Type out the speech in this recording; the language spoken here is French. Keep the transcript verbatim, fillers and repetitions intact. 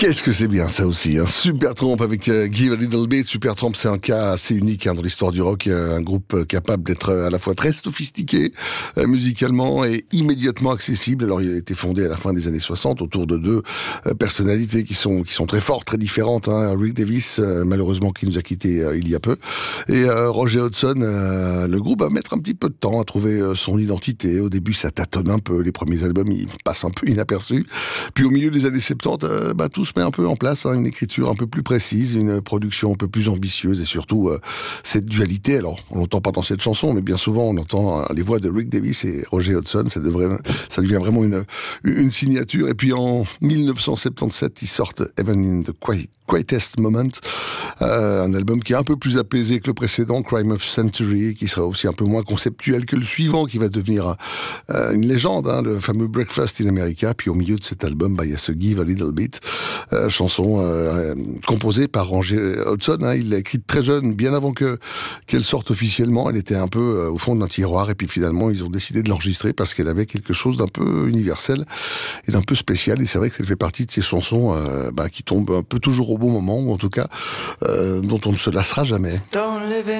Qu'est-ce que c'est bien ça aussi, hein. Supertramp avec euh, Give a Little Bit. Supertramp, c'est un cas assez unique hein, dans l'histoire du rock, euh, un groupe euh, capable d'être euh, à la fois très sophistiqué euh, musicalement et immédiatement accessible. Alors il a été fondé à la fin des années soixante autour de deux euh, personnalités qui sont qui sont très fortes, très différentes, hein. Rick Davies, euh, malheureusement qui nous a quittés euh, il y a peu, et euh, Roger Hodgson. Euh, le groupe va mettre un petit peu de temps à trouver euh, son identité. Au début, ça tâtonne un peu. Les premiers albums, ils passent un peu inaperçus. Puis au milieu des années soixante-dix, euh, bah, tout se met un peu en place, hein, une écriture un peu plus précise, une production un peu plus ambitieuse et surtout euh, cette dualité. Alors, on l'entend pas dans cette chanson, mais bien souvent on entend euh, les voix de Rick Davies et Roger Hodgson. Ça devrait, ça devient vraiment une une signature. Et puis en dix-neuf cent soixante-dix-sept, ils sortent Even in the Quiet Quietest Moment, euh, un album qui est un peu plus apaisé que le précédent, Crime of Century, qui sera aussi un peu moins conceptuel que le suivant, qui va devenir euh, une légende, hein, le fameux Breakfast in America. Puis au milieu de cet album, bah, il y a ce Give a Little Bit, euh, chanson euh, composée par Roger Hodgson. Hein. Il l'a écrite très jeune, bien avant que qu'elle sorte officiellement. Elle était un peu euh, au fond d'un tiroir, et puis finalement, ils ont décidé de l'enregistrer parce qu'elle avait quelque chose d'un peu universel et d'un peu spécial. Et c'est vrai qu'elle fait partie de ces chansons euh, bah, qui tombent un peu toujours au bon moment, ou en tout cas euh, dont on ne se lassera jamais.